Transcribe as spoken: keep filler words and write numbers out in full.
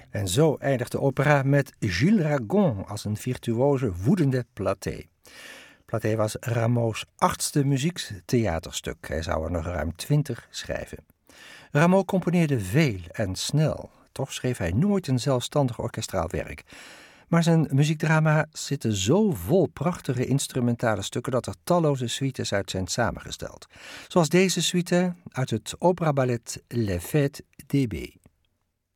En zo eindigt de opera met Gilles Ragon als een virtuoze, woedende Platée. Platée was Rameau's achtste muziektheaterstuk. Hij zou er nog ruim twintig schrijven. Rameau componeerde veel en snel. Toch schreef hij nooit een zelfstandig orkestraal werk. Maar zijn muziekdrama zitten zo vol prachtige instrumentale stukken dat er talloze suites uit zijn samengesteld. Zoals deze suite uit het operaballet Les Fêtes d'Hébé.